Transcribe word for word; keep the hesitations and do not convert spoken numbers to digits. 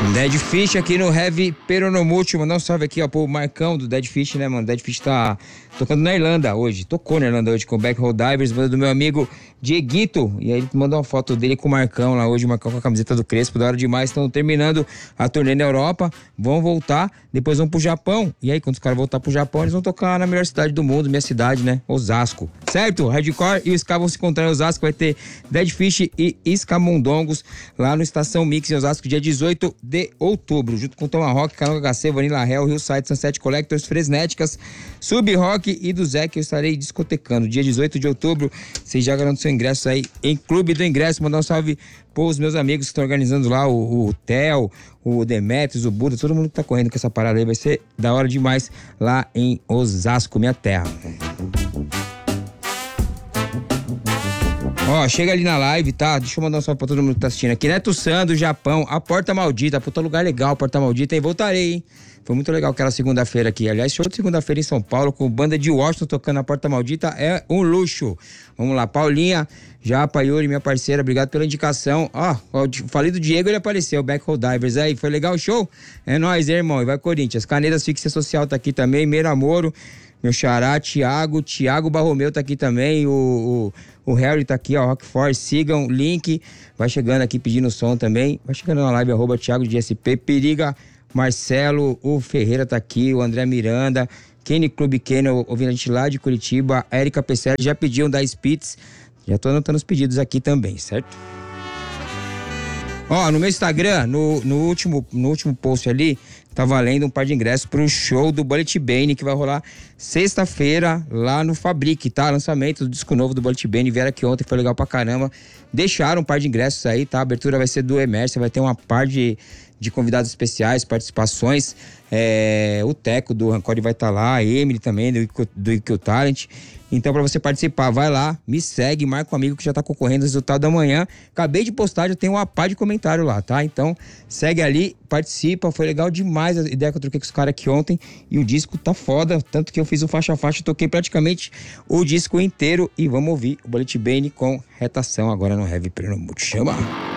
Dead Fish aqui no Heavy Peronomútil. Mandar um salve aqui, ó, pro Marcão do Dead Fish, né, mano? Dead Fish tá tocando na Irlanda hoje. Tocou na Irlanda hoje com o Backroll Divers, banda do meu amigo Dieguito. E aí ele mandou uma foto dele com o Marcão lá hoje, o Marcão com a camiseta do Crespo, da hora demais. Estão terminando a turnê na Europa, vão voltar, depois vão pro Japão. E aí, quando os caras voltar pro Japão, eles vão tocar na melhor cidade do mundo, minha cidade, né? Osasco. Certo? Hardcore e o Ska vão se encontrar em Osasco. Vai ter Dead Fish e Escamundongos lá no Estação Mix em Osasco, dia dezoito de outubro, junto com Tomahawk, Canal H C, Vanilla Hell, Hillside, Sunset Collectors, Fresnéticas, Sub Rock e do Zé, que eu estarei discotecando. Dia dezoito de outubro, vocês já garantem seu ingresso aí em Clube do Ingresso. Mandar um salve pros meus amigos que estão organizando lá, o, o Theo, o Demetrius, o Buda, todo mundo que tá correndo com essa parada aí. Vai ser da hora demais lá em Osasco, minha terra. Ó, chega ali na live, tá? Deixa eu mandar um salve pra todo mundo que tá assistindo aqui. Neto Sando, Japão, a Porta Maldita. Puta lugar legal, Porta Maldita. E voltarei, hein? Foi muito legal aquela segunda-feira aqui. Aliás, show de segunda-feira em São Paulo, com banda de Washington tocando a Porta Maldita. É um luxo. Vamos lá, Paulinha, Japa, Yuri, minha parceira, obrigado pela indicação. Ó, falei do Diego, ele apareceu, Backroll Divers. Aí, foi legal o show? É nóis, hein, irmão? E vai Corinthians. Canedas Fixe Social tá aqui também, Meira Moro. Meu xará, Thiago, Thiago Barromeu tá aqui também, o, o, o Harry tá aqui, ó, Rock Force, sigam, link, vai chegando aqui pedindo som também, vai chegando na live, arroba Thiago de S P, Periga, Marcelo, o Ferreira tá aqui, o André Miranda, Kenny Clube Kenny, ouvindo a gente lá de Curitiba, a Erika Pesselli, já pediam da Spitz, já tô anotando os pedidos aqui também, certo? Ó, no meu Instagram, no, no, último, no último post ali, tá valendo um par de ingressos pro show do Bullet Bane, que vai rolar sexta-feira lá no Fabric, tá? Lançamento do disco novo do Bullet Bane, vieram aqui ontem, foi legal pra caramba. Deixaram um par de ingressos aí, tá? A abertura vai ser do Emerson, vai ter uma par de, de convidados especiais, participações. É, o Teco do Rancor vai estar tá lá, a Emily também, do, do I Q Talent. Então, pra você participar, vai lá, me segue, marca um amigo que já tá concorrendo ao resultado da manhã. Acabei de postar, já tem uma pá de comentário lá, tá? Então, segue ali, participa, foi legal demais a ideia que eu troquei com os caras aqui ontem. E o disco tá foda, tanto que eu fiz o faixa a faixa, toquei praticamente o disco inteiro. E vamos ouvir o Bullet Bane com Retação agora no Heavy Peronomútil. Chama!